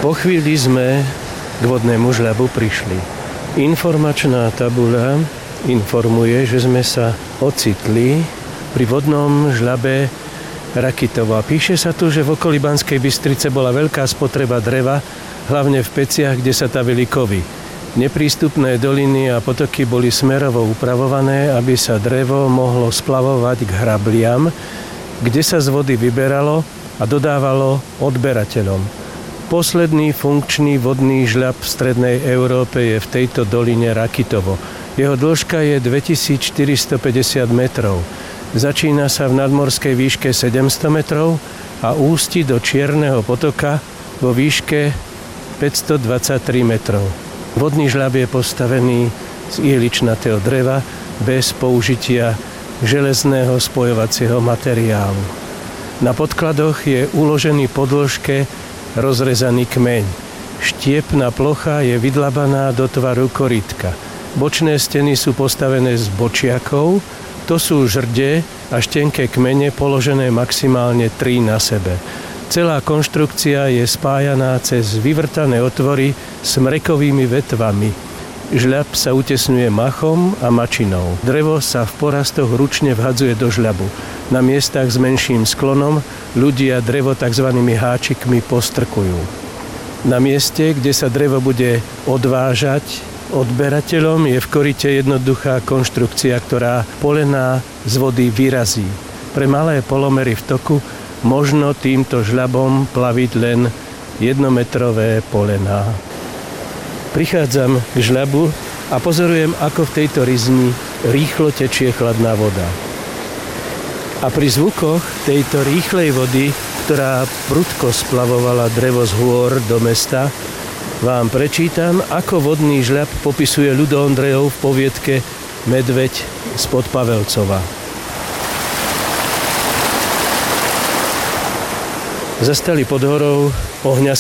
Po chvíli sme k vodnému žľabu prišli. Informačná tabuľa informuje, že sme sa ocitli pri vodnom žľabe Rakitovo. A píše sa tu, že v okolí Banskej Bystrice bola veľká spotreba dreva, hlavne v peciach, kde sa tavili kovy. Neprístupné doliny a potoky boli smerovo upravované, aby sa drevo mohlo splavovať k hrabliam, kde sa z vody vyberalo a dodávalo odberateľom. Posledný funkčný vodný žľab v strednej Európe je v tejto doline Rakitovo. Jeho dĺžka je 2450 metrov. Začína sa v nadmorskej výške 700 metrov a ústi do Čierneho potoka vo výške 523 metrov. Vodný žľab je postavený z ihličnatého dreva bez použitia železného spojovacieho materiálu. Na podkladoch je uložený po dĺžke rozrezaný kmeň. Štiepna plocha je vydlabaná do tvaru korytka. Bočné steny sú postavené z bočiakov, to sú žrde a štenké kmene položené maximálne 3 na sebe. Celá konštrukcia je spájaná cez vyvrtané otvory s mrekovými vetvami. Žľab sa utesňuje machom a mačinou. Drevo sa v porastoch ručne vhadzuje do žľabu. Na miestach s menším sklonom ľudia drevo tzv. Háčikmi postrkujú. Na mieste, kde sa drevo bude odvážať odberateľom, je v koryte jednoduchá konštrukcia, ktorá polená z vody vyrazí. Pre malé polomery v toku možno týmto žľabom plaviť len jednometrové polená. Prichádzam k žľabu a pozorujem, ako v tejto rizni rýchlo tečie chladná voda. A pri zvukoch tejto rýchlej vody, ktorá prudko splavovala drevo z hôr do mesta, vám prečítam, ako vodný žľab popisuje Ľudo Ondrejov v poviedke Medveď spod Pavelcova. Zastali pod horou, ohňa